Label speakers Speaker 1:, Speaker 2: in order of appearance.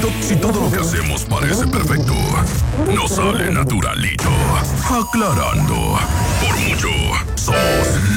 Speaker 1: Si todo lo que hacemos parece perfecto, nos sale naturalito. Aclarando. Por mucho, somos